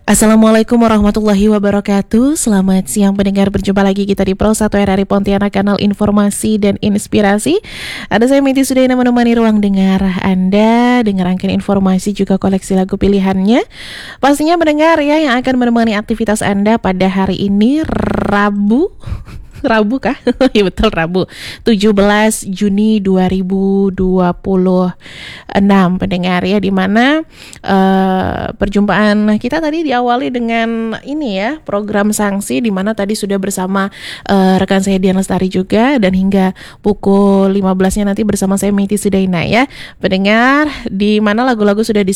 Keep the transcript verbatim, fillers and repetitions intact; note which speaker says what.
Speaker 1: Assalamualaikum warahmatullahi wabarakatuh. Selamat siang pendengar, berjumpa lagi kita di Pro satu R R I Pontianak, kanal informasi dan inspirasi. Ada saya Miti Sudaina menemani ruang dengar Anda dengan rangkaian informasi juga koleksi lagu pilihannya. Pastinya mendengar ya yang akan menemani aktivitas Anda pada hari ini Rabu. Rabu kah? Ya betul, Rabu tujuh belas Juni dua ribu dua puluh enam pendengar ya, dimana uh, perjumpaan kita tadi diawali dengan ini ya, program sanksi, dimana tadi sudah bersama uh, rekan saya Dian Lestari juga, dan hingga pukul lima belasnya nanti bersama saya Miti Sudaina ya pendengar, di mana lagu-lagu sudah